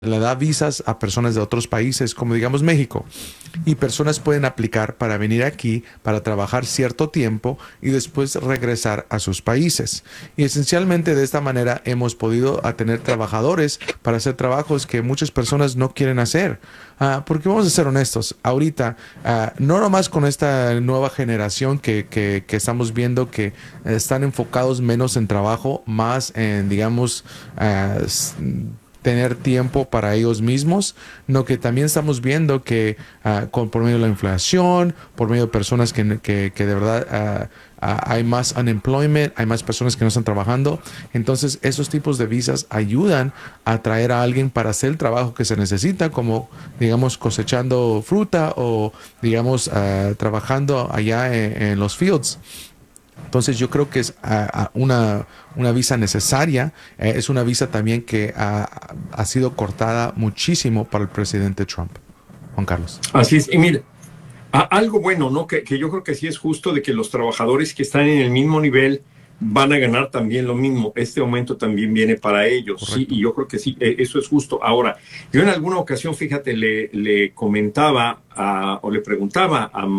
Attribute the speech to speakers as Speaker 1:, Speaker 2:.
Speaker 1: le da visas a personas de otros países, como digamos México, y personas pueden aplicar para venir aquí, para trabajar cierto tiempo y después regresar a sus países. Y esencialmente de esta manera hemos podido tener trabajadores para hacer trabajos que muchas personas no quieren hacer. Porque vamos a ser honestos, ahorita, no nomás con esta nueva generación que estamos viendo que están enfocados menos en trabajo, más en, digamos, tener tiempo para ellos mismos, no que también estamos viendo que por medio de la inflación, por medio de personas que de verdad hay más unemployment, hay más personas que no están trabajando, entonces esos tipos de visas ayudan a traer a alguien para hacer el trabajo que se necesita, como digamos cosechando fruta o digamos trabajando allá en los fields. Entonces yo creo que es una visa necesaria, es una visa también que ha sido cortada muchísimo para el presidente Trump. Juan Carlos.
Speaker 2: Así es. Y mire, algo bueno, ¿no? Que yo creo que sí es justo de que los trabajadores que están en el mismo nivel van a ganar también lo mismo. Este aumento también viene para ellos, sí,
Speaker 1: Correcto.
Speaker 2: y yo creo que sí, eso es justo. Ahora, yo en alguna ocasión, fíjate, le comentaba o le preguntaba a